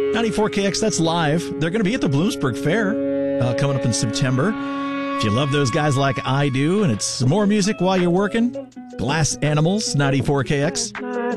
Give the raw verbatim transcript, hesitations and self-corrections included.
ninety-four K X, that's live. They're going to be at the Bloomsburg Fair uh, coming up in September. If you love those guys like I do, and it's more music while you're working, Glass Animals, ninety-four K X.